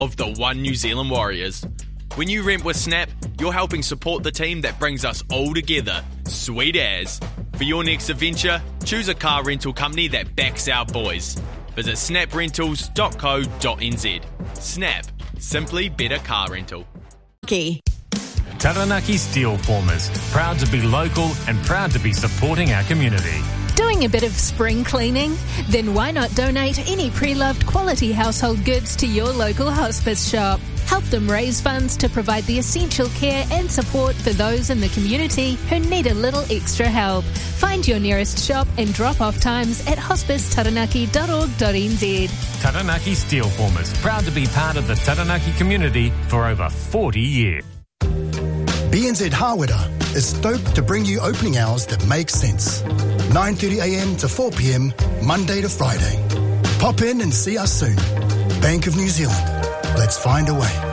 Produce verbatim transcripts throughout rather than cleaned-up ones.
of the One New Zealand Warriors. When you rent with Snap, you're helping support the team that brings us all together. Sweet as. For your next adventure, choose a car rental company that backs our boys. Visit snap rentals dot co dot n z. Snap. Simply better car rental. Key. Taranaki Steel Formers, proud to be local and proud to be supporting our community. Doing a bit of spring cleaning? Then why not donate any pre-loved quality household goods to your local hospice shop? Help them raise funds to provide the essential care and support for those in the community who need a little extra help. Find your nearest shop and drop-off times at hospice taranaki dot org dot n z. Taranaki Steel Formers, proud to be part of the Taranaki community for over forty years. B N Z Hāwera is stoked to bring you opening hours that make sense. nine thirty a m to four p m, Monday to Friday. Pop in and see us soon. Bank of New Zealand. Let's find a way.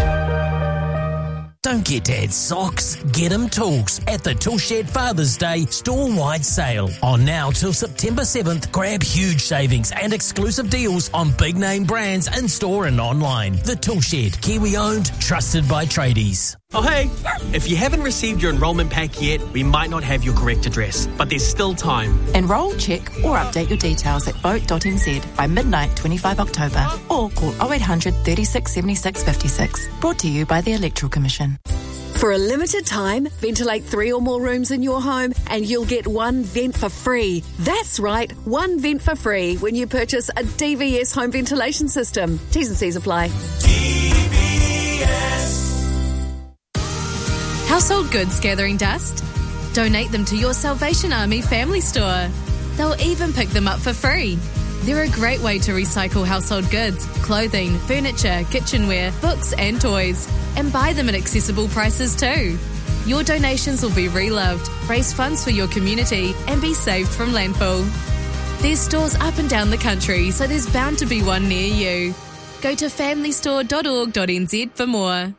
Don't get Dad's socks, get him tools at the Toolshed Father's Day store-wide sale. On now till September seventh, grab huge savings and exclusive deals on big-name brands in-store and online. The Toolshed, Kiwi-owned, trusted by tradies. Oh hey, if you haven't received your enrolment pack yet, we might not have your correct address, but there's still time. Enrol, check or update your details at vote dot n z by midnight twenty-fifth of October or call oh eight hundred, thirty-six, seventy-six, fifty-six. Brought to you by the Electoral Commission. For a limited time, ventilate three or more rooms in your home and you'll get one vent for free. That's right, one vent for free when you purchase a D V S home ventilation system. T's and C's apply. D V S. Household goods gathering dust? Donate them to your Salvation Army family store. They'll even pick them up for free. They're a great way to recycle household goods, clothing, furniture, kitchenware, books and toys, and buy them at accessible prices too. Your donations will be reloved, raise funds for your community, and be saved from landfill. There's stores up and down the country, so there's bound to be one near you. Go to family store dot org dot n z for more.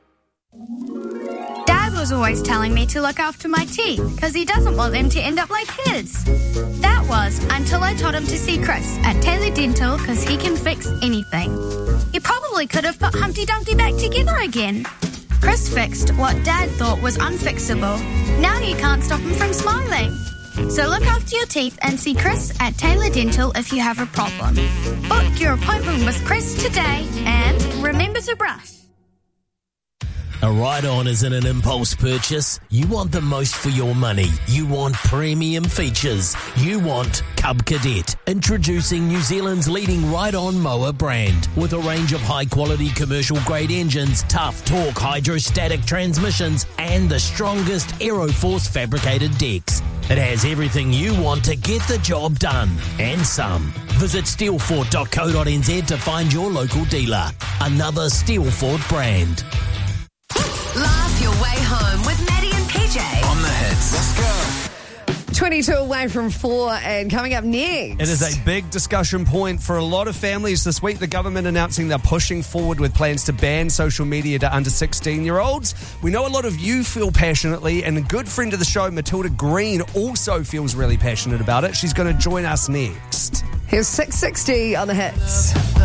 Dad was always telling me to look after my teeth because he doesn't want them to end up like his. That was until I told him to see Chris at Taylor Dental because he can fix anything. He probably could have put Humpty Dumpty back together again. Chris fixed what Dad thought was unfixable. Now he can't stop him from smiling. So look after your teeth and see Chris at Taylor Dental if you have a problem. Book your appointment with Chris today and remember to brush. A ride-on isn't an impulse purchase. You want the most for your money. You want premium features. You want Cub Cadet. Introducing New Zealand's leading ride-on mower brand. With a range of high-quality commercial-grade engines, tough torque hydrostatic transmissions, and the strongest Aeroforce fabricated decks. It has everything you want to get the job done, and some. Visit steelfort dot co dot n z to find your local dealer. Another Steelfort brand. Laugh your way home with Maddie and P J. On the hits. Let's go. twenty-two away from four, and coming up next. It is a big discussion point for a lot of families this week. The government announcing they're pushing forward with plans to ban social media to under sixteen-year-olds. We know a lot of you feel passionately, and a good friend of the show, Matilda Green, also feels really passionate about it. She's going to join us next. Here's six sixty on the hits.